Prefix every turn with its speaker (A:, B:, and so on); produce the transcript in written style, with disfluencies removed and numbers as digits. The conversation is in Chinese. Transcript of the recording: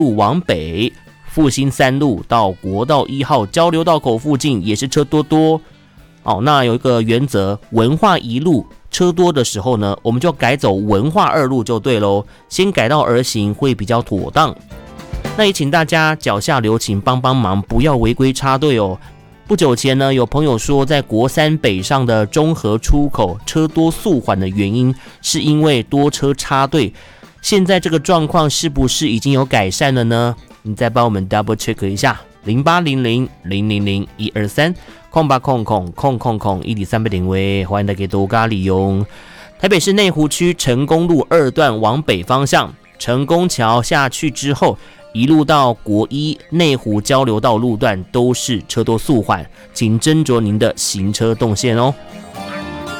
A: 路往北，复兴3路到国道1号交流道口附近也是车多多。那有一个原则，文化1路车多的时候呢，我们就改走文化2路就对咯，先改道而行会比较妥当。那也请大家脚下留情，帮帮忙，不要违规插队哦。不久前呢，有朋友说，在国3北上的中和出口车多速缓的原因，是因为多车插队。现在这个状况是不是已经有改善了呢？你再帮我们 double check 一下，0800000123空8空空空空空1.380位，欢迎大家多加利用。台北市内湖区成功路2段往北方向，成功桥下去之后，一路到国1内湖交流道路段都是车多速缓，请斟酌您的行车动线哦。